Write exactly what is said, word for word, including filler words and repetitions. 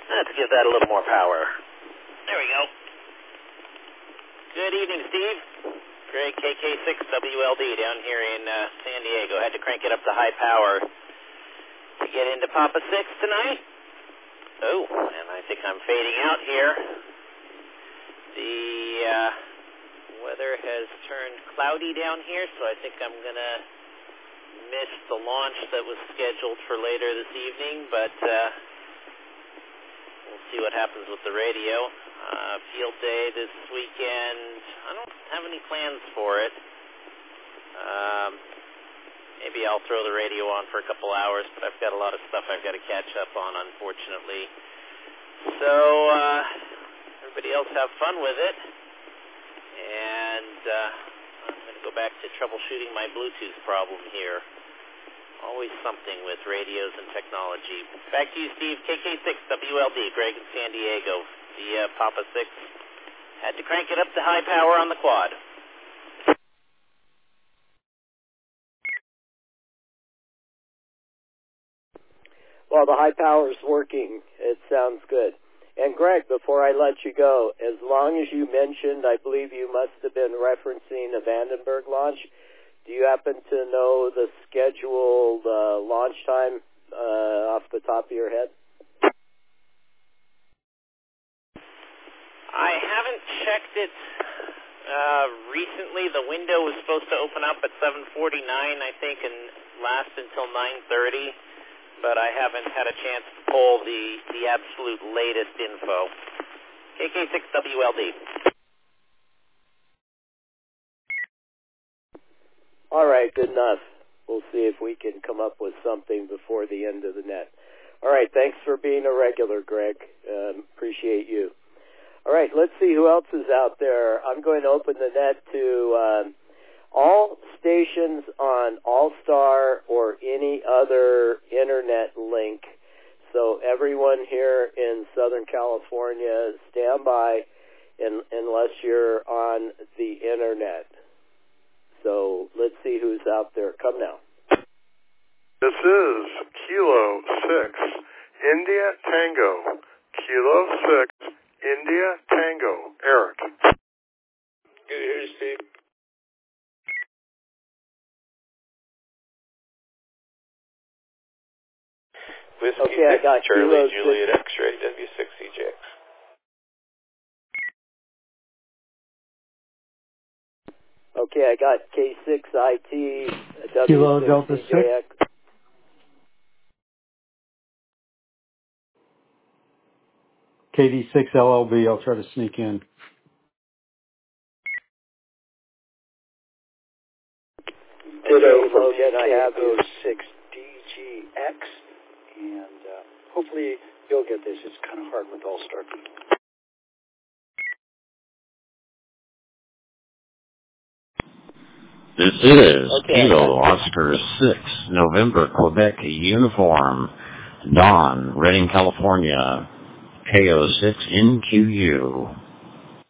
Let's give that a little more power. There we go. Good evening, Steve. Greg, K K six W L D down here in uh, San Diego. Had to crank it up to high power to get into Papa six tonight. Oh, and I think I'm fading out here. The uh, weather has turned cloudy down here, so I think I'm going to miss the launch that was scheduled for later this evening, but uh, we'll see what happens with the radio. Uh, field day this weekend, I don't have any plans for it. Um, maybe I'll throw the radio on for a couple hours, but I've got a lot of stuff I've got to catch up on, unfortunately. So, uh, everybody else have fun with it. And uh, I'm going to go back to troubleshooting my Bluetooth problem here. Always something with radios and technology. Back to you, Steve. K K six W L D, Greg in San Diego. The uh, Papa six had to crank it up to high power on the quad. Well, the high power is working. It sounds good. And Greg, before I let you go, as long as you mentioned, I believe you must have been referencing a Vandenberg launch. Do you happen to know the scheduled uh, launch time uh, off the top of your head? I haven't checked it uh, recently. The window was supposed to open up at seven forty-nine, I think, and last until nine thirty. But I haven't had a chance to pull the, the absolute latest info. K K six W L D. All right, good enough. We'll see if we can come up with something before the end of the net. All right, thanks for being a regular, Greg. Um, appreciate you. All right, let's see who else is out there. I'm going to open the net to um, all stations on All-Star or any other internet link. So everyone here in Southern California, stand by in, unless you're on the internet. So let's see who's out there. Come now. This is Kilo six, India Tango. Kilo six, India Tango. Eric. Good to hear you, Steve. Whiskey okay, I got Charlie Kilo Juliet six. X-ray W six C J X. Okay, I got K six I T W Kilo six Delta C J X. six. K D six L L B, I'll try to sneak in. Ditto from Logan, I have you. K O six D G X, and uh, hopefully you'll get this. It's kind of hard with All-Star. This is Okay. Kilo Oscar six, November, Quebec uniform, Dawn, Redding, California, K O six N Q U.